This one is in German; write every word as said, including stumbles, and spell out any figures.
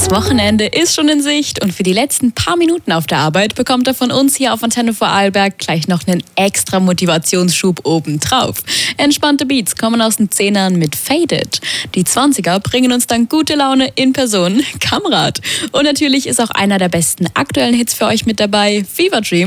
Das Wochenende ist schon in Sicht und für die letzten paar Minuten auf der Arbeit bekommt er von uns hier auf Antenne Vorarlberg gleich noch einen extra Motivationsschub obendrauf. Entspannte Beats kommen aus den Zehnern mit Faded. Die Zwanziger bringen uns dann gute Laune in Person, Kamerad. Und natürlich ist auch einer der besten aktuellen Hits für euch mit dabei, Fever Dream.